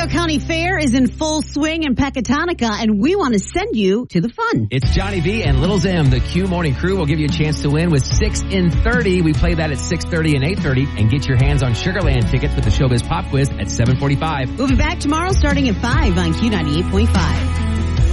County Fair is in full swing in Pecatonica, and we want to send you to the fun. It's Johnny V and Little Zim. The Q Morning Crew will give you a chance to win with 6 in 30. We play that at 6:30 and 8:30. And get your hands on Sugarland tickets with the Showbiz Pop Quiz at 7:45. We'll be back tomorrow starting at 5 on Q98.5.